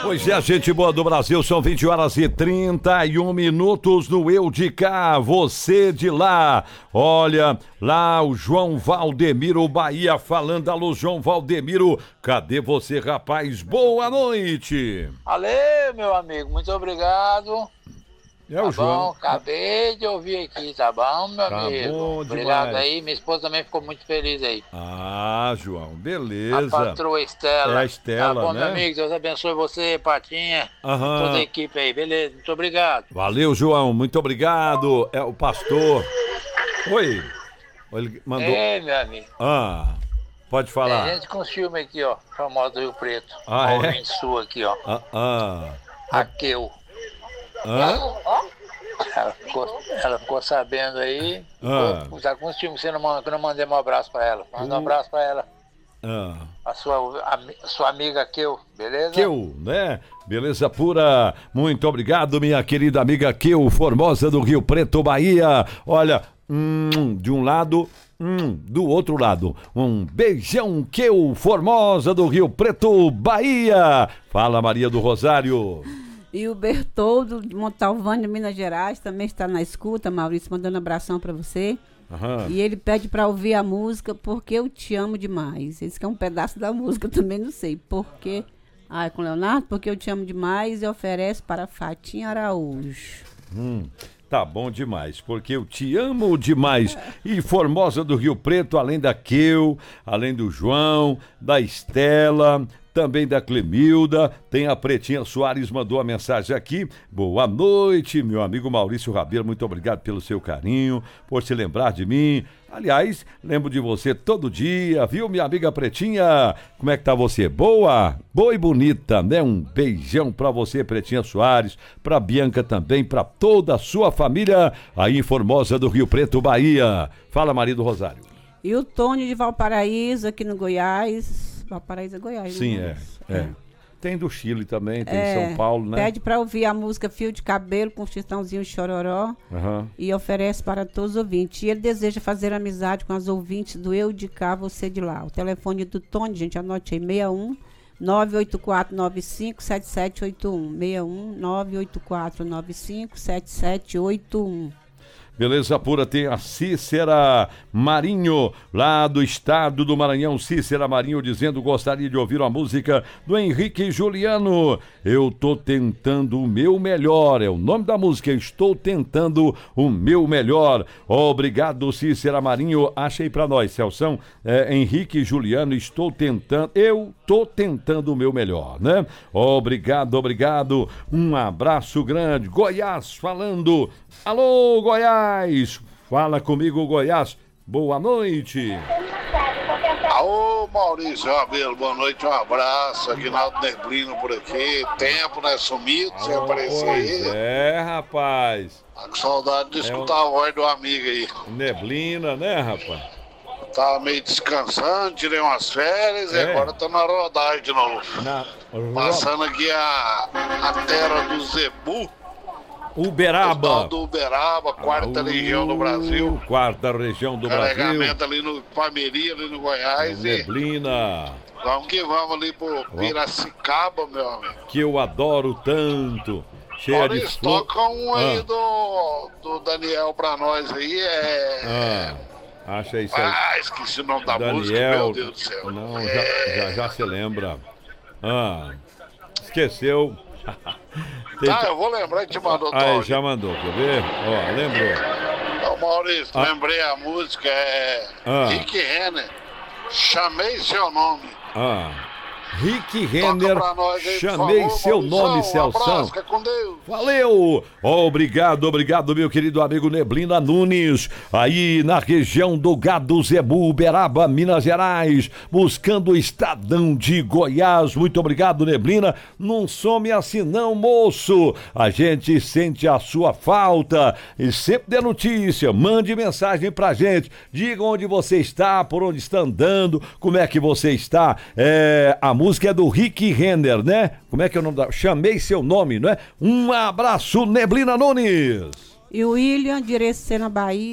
Pois é, gente boa do Brasil, são 20h31 no Eu de Cá, você de lá. Olha, lá o João Valdemiro Bahia falando. Alô, João Valdemiro, cadê você, rapaz? Boa noite. Alê, meu amigo, muito obrigado. É o João. Bom, acabei de ouvir aqui, tá bom, meu amigo? Bom Obrigado demais. aí, minha esposa também ficou muito feliz aí. Ah, João, A beleza. patroa Estela. É a Estela, tá bom, né? meu amigo, Deus abençoe você, Patinha, Aham. toda a equipe aí, beleza? Muito obrigado. Valeu, João, muito obrigado. É o pastor. Oi. Ele mandou. Meu amigo. Pode Tem falar. gente com filme aqui, ó, famoso do Rio Preto. Ah, é? Ouvinte sua aqui, ó. Raquel. Ela ficou sabendo aí. Tá com os filmes que eu não mandei um abraço pra ela. Manda um abraço pra ela. A sua amiga Keu, beleza? Keu, né? Beleza pura. Muito obrigado, minha querida amiga Keu, Formosa do Rio Preto, Bahia. Olha, de um lado, do outro lado. Um beijão, Keu, Formosa do Rio Preto, Bahia. Fala, Maria do Rosário. E o Bertoldo de Montalvânia, Minas Gerais, também está na escuta. Maurício mandando um abração para você. E ele pede para ouvir a música Porque Eu Te Amo Demais. Esse que é um pedaço da música, também não sei. Porque... é com Leonardo, Porque Eu Te Amo Demais, e oferece para Fatinha Araújo. Tá bom demais, porque eu te amo demais. E Formosa do Rio Preto, além da Keu, além do João, da Estela, também da Clemilda, tem a Pretinha Soares, mandou a mensagem aqui. Boa noite, meu amigo Maurício Rabelo, muito obrigado pelo seu carinho, por se lembrar de mim. Aliás, lembro de você todo dia, viu, minha amiga Pretinha? Como é que tá você? Boa? Boa e bonita, né? Um beijão pra você, Pretinha Soares, pra Bianca também, pra toda a sua família aí em Formosa do Rio Preto, Bahia. Fala, marido Rosário. E o Tony de Valparaíso, aqui no Goiás. Valparaíso é Goiás, Sim, né? Tem do Chile também, tem São Paulo, né? Pede pra ouvir a música Fio de Cabelo com Chitãozinho Chororó e oferece para todos os ouvintes. E ele deseja fazer amizade com as ouvintes do Eu de Cá, você de lá. O telefone do Tony, gente, anote aí, 61 98495 7781. 61 98495 7781. Beleza pura, tem a Cícera Marinho, lá do estado do Maranhão. Cícera Marinho dizendo: gostaria de ouvir a música do Henrique Juliano. Eu tô tentando o meu melhor. É o nome da música, Estou Tentando o Meu Melhor. Obrigado, Cícera Marinho. Achei pra nós, Celção. Henrique Juliano, eu tô tentando o meu melhor, né? Obrigado. Um abraço grande. Goiás falando. Alô, Goiás! Fala comigo, Goiás. Boa noite. Alô, Maurício Rabelo, boa noite, um abraço. Aguinaldo Neblino por aqui. Tempo, né? Sumido, sem aparecer aí. Rapaz. Tá com saudade de escutar a voz do amigo aí. Neblina, né, rapaz? Tava meio descansando, tirei umas férias e agora tô na rodagem de novo. Passando aqui a terra do Zebu. Uberaba. Do Uberaba, quarta região do Brasil. Quarta região do Brasil. Carregamento ali no Palmeirinha, ali no Goiás. Neblina. Vamos que vamos ali pro Piracicaba, meu amigo. Que eu adoro tanto. Cheia de eles tocam um aí do Daniel pra nós aí. Acha isso aí. Esqueci o nome da Daniel, música, meu Deus do céu. Não, já se lembra. Esqueceu. Eu vou lembrar que te mandou. Já mandou, quer ver? Lembrou. Então, Maurício, lembrei a música, Rick Renner, Chamei Seu Nome. Rick Renner, chamei seu nome, Celção. Com Deus. Valeu! Obrigado, meu querido amigo Neblina Nunes, aí na região do Gado Zebu, Uberaba, Minas Gerais, buscando o Estadão de Goiás. Muito obrigado, Neblina. Não some assim não, moço. A gente sente a sua falta e sempre dê notícia, mande mensagem pra gente. Diga onde você está, por onde está andando, como é que você está. A música é do Rick Renner, né? Como é que é o nome da... Chamei seu nome, não é? Um abraço, Neblina Nunes. E o William de Irecê, na Bahia.